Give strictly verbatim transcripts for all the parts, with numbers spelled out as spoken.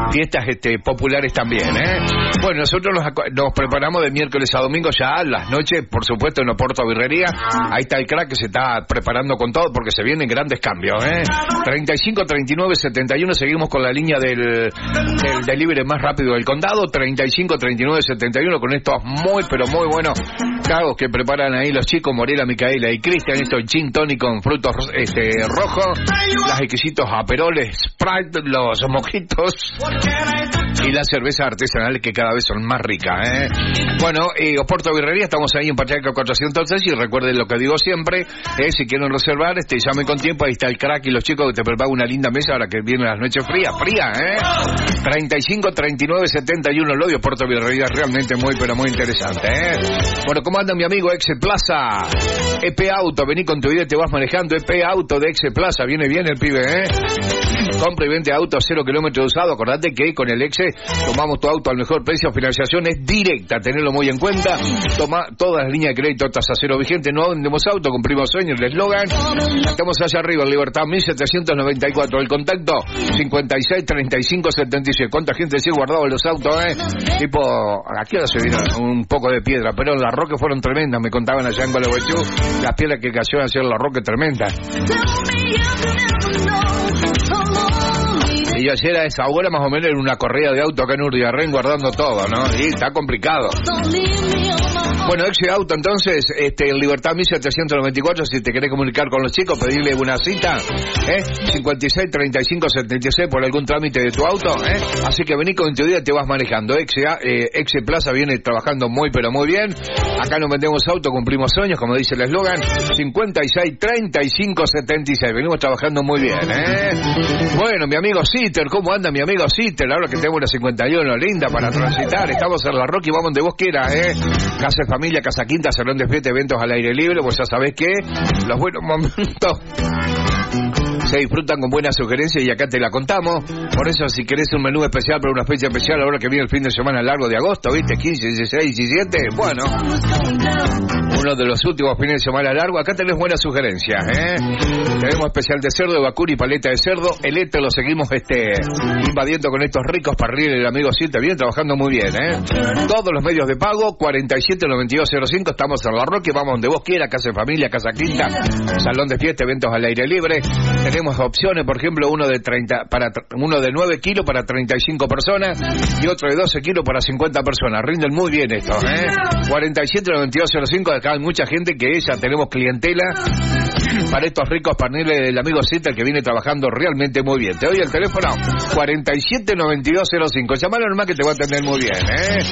fiestas este, populares también, ¿eh? Bueno, nosotros nos, nos preparamos de miércoles a domingo ya a las noches, por supuesto, en Oporto Birrería. Ahí está el crack que se está preparando con todo porque se vienen grandes cambios, ¿eh? treinta y cinco, treinta y nueve, setenta y uno, seguimos con la línea del, del delivery más rápido del condado, treinta y cinco, treinta y nueve, setenta y uno, con estos muy, pero muy buenos tragos que preparan ahí los chicos, Morela, Micaela y Cristian, estos gin tonic con frutos este, rojos, los exquisitos aperoles, Sprite, los mojitos y las cervezas artesanales que cada vez son más ricas, ¿eh? Bueno, eh, Oporto Birrería, estamos ahí en Pachaca cuatrocientos seis y recuerden lo que digo siempre, eh, si quieren reservar, este, llamen con tiempo, ahí está el crack y los chicos que te preparan una linda mesa ahora que vienen las noches frías, fría, ¿eh? treinta y cinco, treinta y nueve, setenta y uno, lo de Oporto Birrería es realmente muy, pero muy interesante, ¿eh? Bueno, ¿cómo anda mi amigo Exe Plaza? E P Auto, vení con tu vida, te vas manejando, E P Auto de Exe Plaza, viene bien el pibe, ¿eh? Compra y vende auto a cero kilómetros usado. Acordate que con el Exe tomamos tu auto al mejor precio. Financiación es directa, tenedlo muy en cuenta. Toma todas las líneas de crédito, tasa cero vigente. No vendemos auto, cumplimos sueños. El eslogan. Estamos allá arriba, en Libertad mil setecientos noventa y cuatro. El contacto cincuenta y seis, treinta y cinco, setenta y seis. ¿Cuánta gente sigue guardado en los autos, eh? Tipo, aquí ahora se vino un poco de piedra, pero las roques fueron tremendas. Me contaban allá en Gualeguaychú. Las piedras que cayeron hacer las roques tremendas. Y yo ayer a esa hora más o menos en una corrida de auto acá en Urdiarren guardando todo, ¿no? Y está complicado. Bueno, Exe Auto entonces, este, en Libertad mil setecientos noventa y cuatro, si te querés comunicar con los chicos, pedirle una cita, ¿eh? cincuenta y seis, treinta y cinco, setenta y seis por algún trámite de tu auto, ¿eh? Así que vení con tu día, te vas manejando. Exe, eh, Exe Plaza viene trabajando muy pero muy bien. Acá no vendemos auto, cumplimos sueños, como dice el eslogan. cincuenta y seis, treinta y cinco, setenta y seis. Venimos trabajando muy bien, ¿eh? Bueno, mi amigo Sitter, ¿cómo anda mi amigo Sitter? Ahora que tenemos una cincuenta y uno linda para transitar, estamos en la Rocky, vamos donde vos quieras, ¿eh? Casa de familia, casa quinta, salón de fiesta, eventos al aire libre, pues ya sabés que los buenos momentos se disfrutan con buenas sugerencias y acá te la contamos. Por eso, si querés un menú especial para una fecha especial, ahora que viene el fin de semana largo de agosto, ¿viste? quince, dieciséis, diecisiete, bueno, uno de los últimos fines de semana largo, acá tenés buenas sugerencias, ¿eh? Tenemos especial de cerdo, de vacuno y paleta de cerdo. El este lo seguimos este invadiendo con estos ricos parriles. El amigo Siete viene trabajando muy bien, ¿eh? Todos los medios de pago, cuarenta y siete, noventa y dos, cero cinco, estamos en la Roque, vamos donde vos quieras, casa de familia, casa quinta, salón de fiesta, eventos al aire libre. Tenemos opciones, por ejemplo, uno de treinta para uno de nueve kilos para treinta y cinco personas y otro de doce kilos para cincuenta personas. Rinden muy bien estos, ¿eh? cuarenta y siete, noventa y dos, cero cinco, acá hay mucha gente que ya tenemos clientela para estos ricos paneles del amigo Sitter que viene trabajando realmente muy bien. Te doy el teléfono cuarenta y siete, noventa y dos, cero cinco. Llamalo nomás que te va a atender muy bien, ¿eh?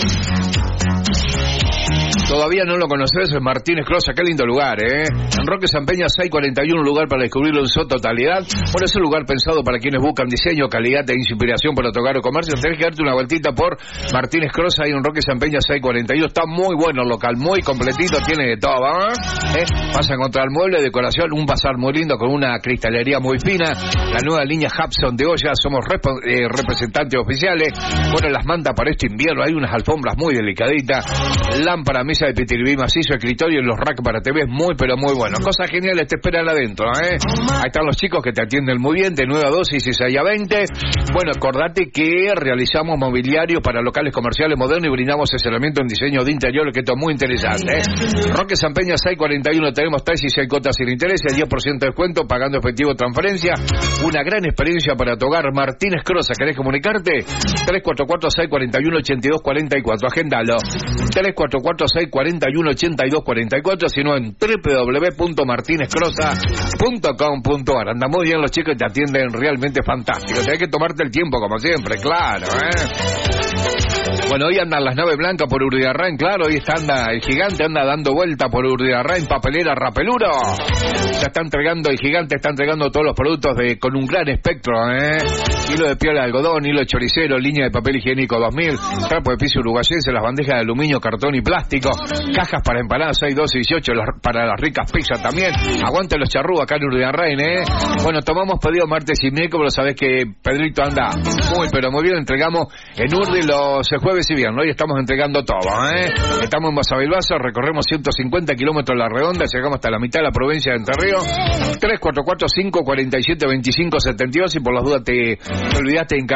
Todavía no lo conoces, es Martínez Crosa, qué lindo lugar, ¿eh? En Roque San Peña seiscientos cuarenta y uno, un lugar para descubrirlo en su totalidad. Bueno, es un lugar pensado para quienes buscan diseño, calidad e inspiración para tu hogar o comercio. Tenés que darte una vueltita por Martínez Crosa ahí en Roque San Peña seiscientos cuarenta y uno. Está muy bueno el local, muy completito, tiene de todo, ¿eh? Vas a encontrar muebles, decoración, un bazar muy lindo con una cristalería muy fina. La nueva línea Hudson de olla, somos rep- eh, representantes oficiales. Bueno, las mantas para este invierno, hay unas alfombras muy delicaditas. Lámpara, mesa de pitilibí macizo, escritorio, los racks para T V, muy pero muy bueno. Cosas geniales te esperan adentro, ¿eh? Ahí están los chicos que te atienden muy bien, de nueve a doce y dieciséis a veinte. Bueno, acordate que realizamos mobiliario para locales comerciales modernos y brindamos asesoramiento en diseño de interior, que esto es muy interesante, ¿eh? Roque San Peña seiscientos cuarenta y uno, tenemos tres y seis cotas sin interés, el diez por ciento de descuento, pagando efectivo transferencia. Una gran experiencia para tu hogar. Martínez Crosa, ¿querés comunicarte? tres cuatro cuatro, seis cuatro uno, ocho dos cuatro cuatro, agendalo. tres cuatro cuatro, seis cuatro uno, ocho dos cuatro cuatro, sino en doble u doble u doble u punto martinez crosa punto com punto a r. Anda muy bien los chicos y te atienden realmente fantástico. Tenés que tomarte el tiempo como siempre, claro, ¿eh? Bueno, hoy andan las naves blancas por Urdiarrain, claro, hoy está anda el gigante, anda dando vuelta por Urdiarrain, papelera Rapeluro. Ya está entregando, el gigante está entregando todos los productos de con un gran espectro, ¿eh? Hilo de piola de algodón, hilo de choricero, línea de papel higiénico dos mil, trapo de piso uruguayense, las bandejas de aluminio, cartón y plástico, cajas para empanadas seis, doce, dieciocho, las, para las ricas pizzas también. Aguante los charrús acá en Urdiarrain, ¿eh? Bueno, tomamos pedido martes y miércoles, sabés que Pedrito anda muy, pero muy bien, entregamos en Urdi los jueves y viernes, hoy estamos entregando todo, ¿eh? Estamos en Basavilbaso, recorremos ciento cincuenta kilómetros la redonda, llegamos hasta la mitad de la provincia de Entre Ríos. Tres cuatro cuatro, cinco cuatro siete, dos cinco siete dos y por las dudas te, te olvidaste de encargar